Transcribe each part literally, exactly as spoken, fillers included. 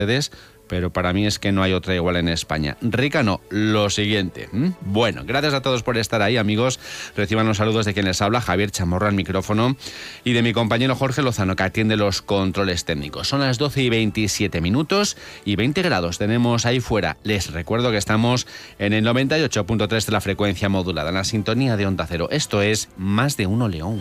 ustedes, pero para mí es que no hay otra igual en España. Rica no, lo siguiente. ¿Mm? Bueno, gracias a todos por estar ahí, amigos. Reciban los saludos de quien les habla, Javier Chamorro al micrófono, y de mi compañero Jorge Lozano, que atiende los controles técnicos. Son las doce y veintisiete minutos y veinte grados tenemos ahí fuera. Les recuerdo que estamos en el noventa y ocho punto tres de la frecuencia modulada, en la sintonía de Onda Cero. Esto es Más de Uno León.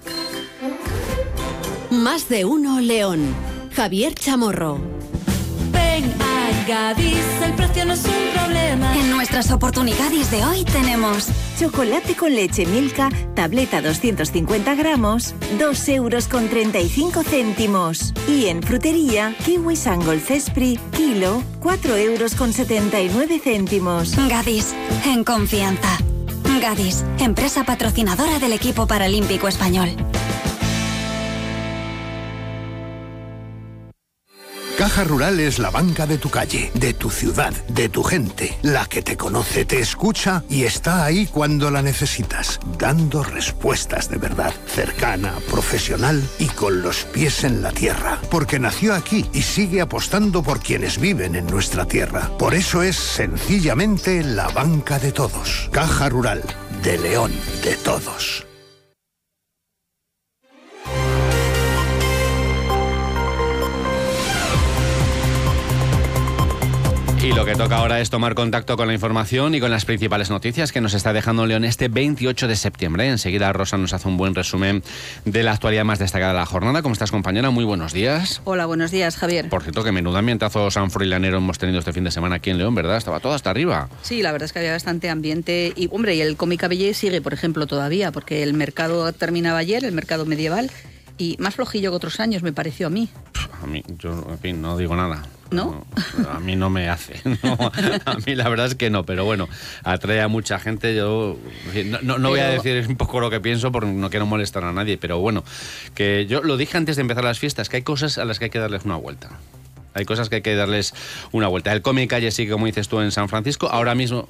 Más de Uno León. Javier Chamorro. Ven a Gadis, el precio no es un problema. En nuestras oportunidades de hoy tenemos chocolate con leche Milka, tableta doscientos cincuenta gramos, dos euros con treinta y cinco céntimos. Y en frutería, kiwi Sangol Cespri, kilo, cuatro euros con setenta y nueve céntimos. Gadis, en confianza. Gadis, empresa patrocinadora del equipo paralímpico español. Caja Rural es la banca de tu calle, de tu ciudad, de tu gente, la que te conoce, te escucha y está ahí cuando la necesitas, dando respuestas de verdad, cercana, profesional y con los pies en la tierra, porque nació aquí y sigue apostando por quienes viven en nuestra tierra. Por eso es sencillamente la banca de todos. Caja Rural, de León, de todos. Y lo que toca ahora es tomar contacto con la información y con las principales noticias que nos está dejando León este veintiocho de septiembre. Enseguida Rosa nos hace un buen resumen de la actualidad más destacada de la jornada. ¿Cómo estás, compañera? Muy buenos días. Hola, buenos días, Javier. Por cierto, que menudo ambientazo sanfrilanero hemos tenido este fin de semana aquí en León, ¿verdad? Estaba todo hasta arriba. Sí, la verdad es que había bastante ambiente. Y, hombre, y el Cómic Cabellé sigue, por ejemplo, todavía, porque el mercado terminaba ayer, el mercado medieval, y más flojillo que otros años, me pareció a mí. A mí, yo, en fin, no digo nada. ¿No? no a mí no me hace. No, a mí la verdad es que no, pero bueno, atrae a mucha gente. Yo no, no, no voy a decir un poco lo que pienso porque no quiero molestar a nadie, pero bueno, que yo lo dije antes de empezar las fiestas, que hay cosas a las que hay que darles una vuelta. Hay cosas que hay que darles una vuelta. El Cómic Calle sí, como dices tú, en San Francisco. Ahora mismo,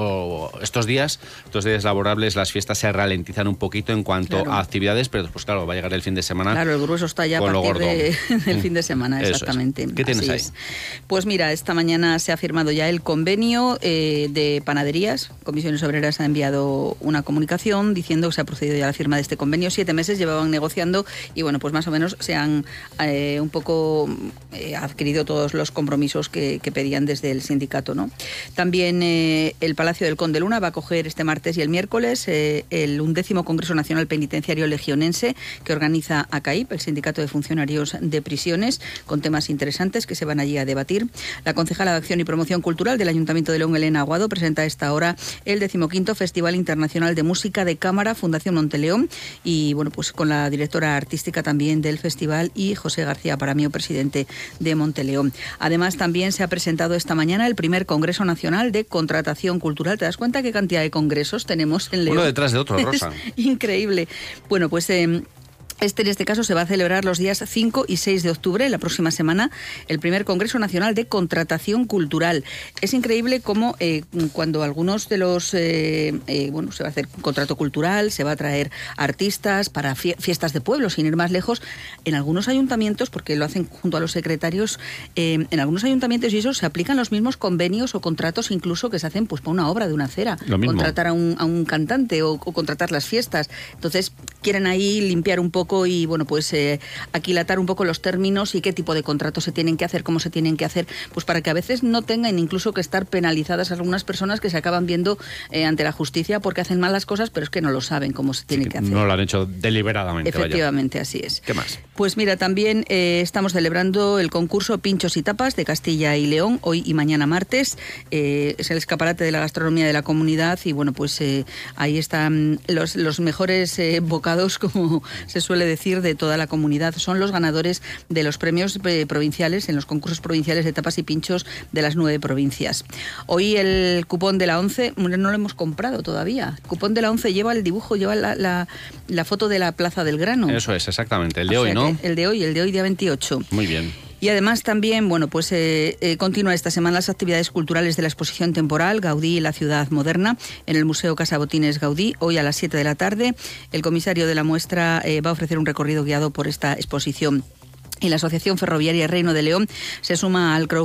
o estos días, estos días laborables, las fiestas se ralentizan un poquito en cuanto claro. a actividades, pero pues claro, va a llegar el fin de semana. Claro, el grueso está ya a partir de, del fin de semana, exactamente. Es. ¿Qué tienes Así ahí? Es. Pues mira, esta mañana se ha firmado ya el convenio eh, de panaderías. Comisiones Obreras ha enviado una comunicación diciendo que se ha procedido ya a la firma de este convenio. Siete meses llevaban negociando y bueno, pues más o menos se han eh, un poco eh, adquirido todos los compromisos que, que pedían desde el sindicato, ¿no? También eh, el Palacio del Conde Luna va a acoger este martes y el miércoles eh, el undécimo Congreso Nacional Penitenciario Legionense que organiza A C A I P, el Sindicato de Funcionarios de Prisiones, con temas interesantes que se van allí a debatir. La concejala de Acción y Promoción Cultural del Ayuntamiento de León, Elena Aguado, presenta a esta hora el decimoquinto Festival Internacional de Música de Cámara Fundación Monteleón y bueno, pues con la directora artística también del festival y José García Paramio, presidente de Monteleón. León. Además, también se ha presentado esta mañana el primer Congreso Nacional de Contratación Cultural. ¿Te das cuenta qué cantidad de congresos tenemos en León? Uno detrás de otro, Rosa. Es increíble. Bueno, pues Eh, Este, en este caso, se va a celebrar los días cinco y seis de octubre, la próxima semana, el primer Congreso Nacional de Contratación Cultural. Es increíble cómo eh, cuando algunos de los... Eh, eh, bueno, se va a hacer un contrato cultural, se va a traer artistas para fie- fiestas de pueblo, sin ir más lejos, en algunos ayuntamientos, porque lo hacen junto a los secretarios, eh, en algunos ayuntamientos y eso se aplican los mismos convenios o contratos incluso que se hacen pues para una obra de una acera. Lo mismo. Contratar a un, a un cantante o, o contratar las fiestas. Entonces, quieren ahí limpiar un poco y bueno, pues eh, aquilatar un poco los términos y qué tipo de contratos se tienen que hacer, cómo se tienen que hacer, pues para que a veces no tengan incluso que estar penalizadas algunas personas que se acaban viendo eh, ante la justicia porque hacen mal las cosas, pero es que no lo saben cómo se tiene sí, que hacer. No lo han hecho deliberadamente. Efectivamente, vaya. Así es. ¿Qué más? Pues mira, también eh, estamos celebrando el concurso Pinchos y Tapas de Castilla y León, hoy y mañana martes. Eh, es el escaparate de la gastronomía de la comunidad y bueno, pues eh, ahí están los, los mejores eh, bocados, como se suele decir, de toda la comunidad. Son los ganadores de los premios eh, provinciales, en los concursos provinciales de tapas y pinchos de las nueve provincias. Hoy el cupón de la ONCE, no lo hemos comprado todavía. El cupón de la ONCE lleva el dibujo, lleva la, la, la foto de la Plaza del Grano. Eso es, exactamente. El de O hoy, sea ¿no? El de hoy, el de hoy, día veintiocho. Muy bien. Y además también, bueno, pues eh, eh, continúa esta semana las actividades culturales de la exposición temporal Gaudí y la ciudad moderna en el Museo Casa Botines Gaudí. Hoy a las siete de la tarde el comisario de la muestra eh, va a ofrecer un recorrido guiado por esta exposición. Y la Asociación Ferroviaria Reino de León se suma al crowdfunding